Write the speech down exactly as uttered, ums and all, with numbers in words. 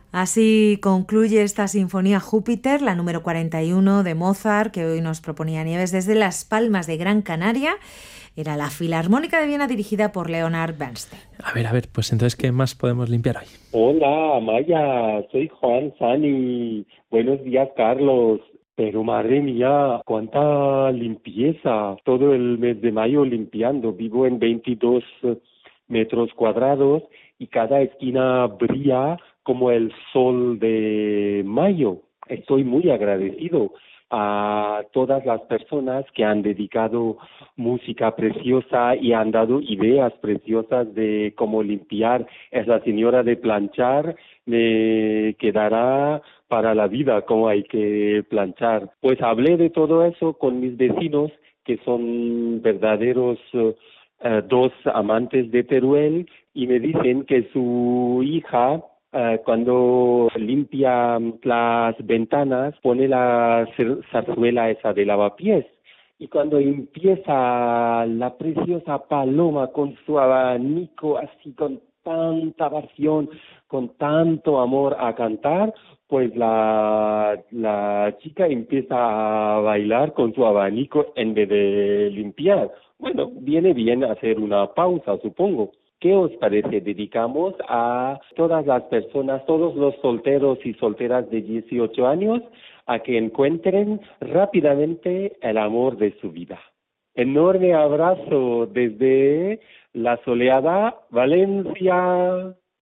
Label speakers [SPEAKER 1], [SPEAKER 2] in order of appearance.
[SPEAKER 1] Así concluye esta Sinfonía Júpiter, la número cuarenta y uno de Mozart, que hoy nos proponía Nieves desde Las Palmas de Gran Canaria. Era la Filarmónica de Viena dirigida por Leonard Bernstein.
[SPEAKER 2] A ver, a ver, pues entonces, ¿qué más podemos limpiar hoy?
[SPEAKER 3] Hola, Maya, soy Juan Sani. Buenos días, Carlos. Pero madre mía, cuánta limpieza. Todo el mes de mayo limpiando. Vivo en veintidós metros cuadrados y cada esquina brilla como el sol de mayo. Estoy muy agradecido a todas las personas que han dedicado música preciosa y han dado ideas preciosas de cómo limpiar. Esa señora de planchar me quedará para la vida cómo hay que planchar. Pues hablé de todo eso con mis vecinos, que son verdaderos uh, uh, dos amantes de Teruel, y me dicen que su hija, Uh, cuando limpia las ventanas, pone la zarzuela esa de lavapiés. Y cuando empieza la preciosa Paloma con su abanico, así con tanta pasión, con tanto amor a cantar, pues la, la chica empieza a bailar con su abanico en vez de limpiar. Bueno, viene bien hacer una pausa, supongo. ¿Qué os parece? Dedicamos a todas las personas, todos los solteros y solteras de dieciocho años, a que encuentren rápidamente el amor de su vida. Enorme abrazo desde la soleada Valencia.